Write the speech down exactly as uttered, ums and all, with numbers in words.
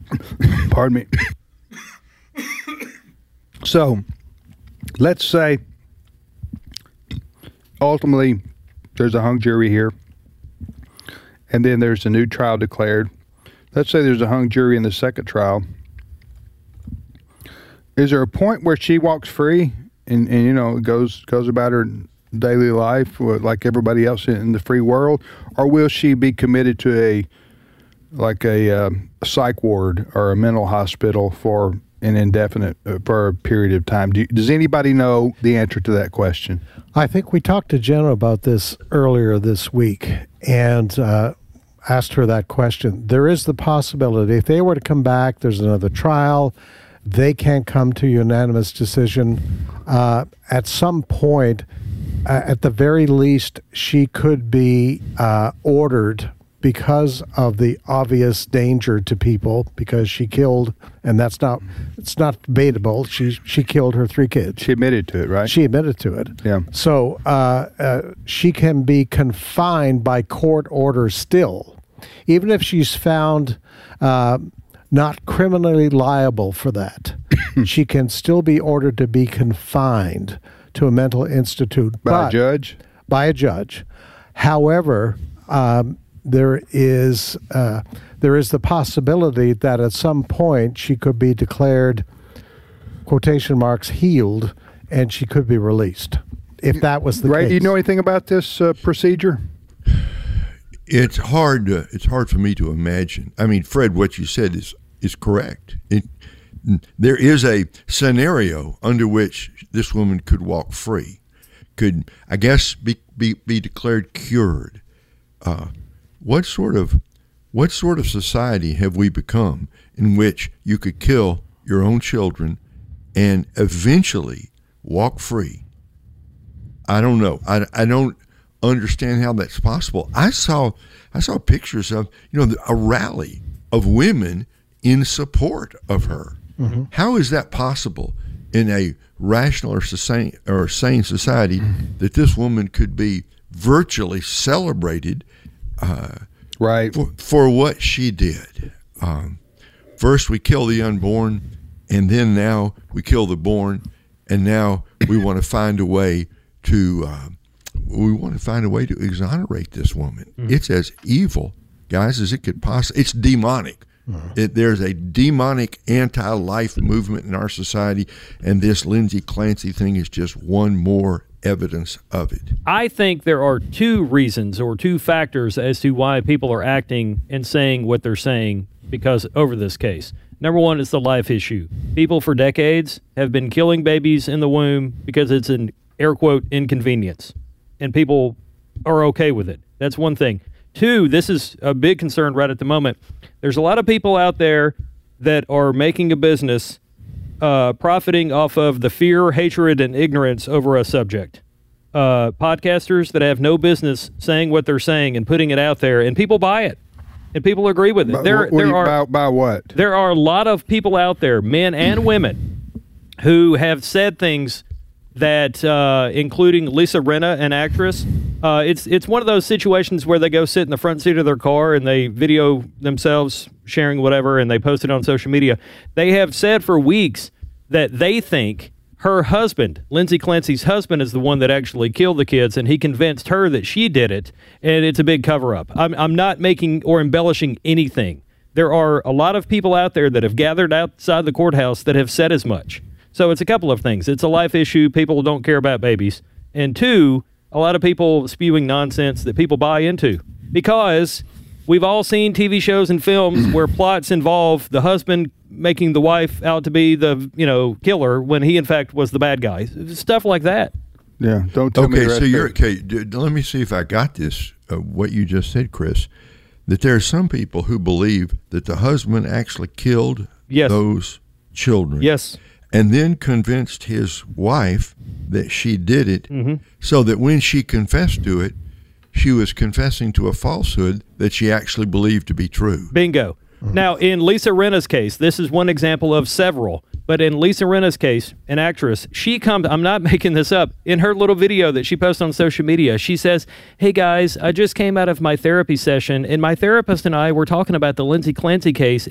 Pardon me. So, let's say, ultimately, there's a hung jury here, and then there's a new trial declared. Let's say there's a hung jury in the second trial. Is there a point where she walks free and, and you know, goes goes about her daily life like everybody else in the free world, or will she be committed to a like a, uh, a psych ward or a mental hospital for an indefinite uh, for a period of time? Do you, does anybody know the answer to that question? I think we talked to Jenna about this earlier this week and uh, asked her that question. There is the possibility if they were to come back, there's another trial, they can't come to a unanimous decision. Uh, at some point, uh, at the very least, she could be uh, ordered because of the obvious danger to people, because she killed, and that's not, it's not debatable, she she killed her three kids. She admitted to it, right? She admitted to it. Yeah. So uh, uh, she can be confined by court order still, even if she's found uh, not criminally liable for that. She can still be ordered to be confined to a mental institute. By but, a judge? By a judge. However, um, there is uh, there is the possibility that at some point she could be declared, quotation marks, healed, and she could be released, if that was the right. case. Do you know anything about this uh, procedure? It's hard to, it's hard for me to imagine. I mean, Fred, what you said is is correct. It, there is a scenario under which this woman could walk free, could, I guess, be be, be declared cured. Uh, what sort of what sort of society have we become in which you could kill your own children and eventually walk free? I don't know. I, I don't understand how that's possible. I saw I saw pictures of, you know, a rally of women in support of her. Mm-hmm. How is that possible in a rational or sane, or sane society mm-hmm. that this woman could be virtually celebrated uh, right. for, for what she did? Um, first we kill the unborn, and then now we kill the born, and now we want to find a way to uh, we want to find a way to exonerate this woman. Mm-hmm. It's as evil, guys, as it could possibly. It's demonic. Mm-hmm. It, there's a demonic anti-life movement in our society, and this Lindsay Clancy thing is just one more evidence of it. I think there are two reasons or two factors as to why people are acting and saying what they're saying because over this case. Number one is the life issue. People for decades have been killing babies in the womb because it's an air quote inconvenience, and people are okay with it. That's one thing. Two, this is a big concern right at the moment. There's a lot of people out there that are making a business uh, profiting off of the fear, hatred, and ignorance over a subject. Uh, podcasters that have no business saying what they're saying and putting it out there, and people buy it, and people agree with it. But, there, what, what there you, are by, by what? There are a lot of people out there, men and women, who have said things that, uh, including Lisa Rinna, an actress. Uh, it's it's one of those situations where they go sit in the front seat of their car and they video themselves sharing whatever and they post it on social media. They have said for weeks that they think her husband, Lindsay Clancy's husband, is the one that actually killed the kids, and he convinced her that she did it, and it's a big cover-up. I'm, I'm not making or embellishing anything. There are a lot of people out there that have gathered outside the courthouse that have said as much. So it's a couple of things. It's a life issue. People don't care about babies. And two, a lot of people spewing nonsense that people buy into. Because we've all seen T V shows and films where plots involve the husband making the wife out to be the, you know, killer when he, in fact, was the bad guy. Stuff like that. Yeah, don't tell okay, me the rest so you're, of it. okay, d- let me see if I got this, uh, what you just said, Chris, that there are some people who believe that the husband actually killed yes. those children. Yes. And then convinced his wife that she did it, mm-hmm. so that when she confessed to it, she was confessing to a falsehood that she actually believed to be true. Bingo. Mm-hmm. Now, in Lisa Rinna's case, this is one example of several, but in Lisa Rinna's case, an actress, she comes, I'm not making this up, in her little video that she posts on social media, she says, hey guys, I just came out of my therapy session, and my therapist and I were talking about the Lindsay Clancy case,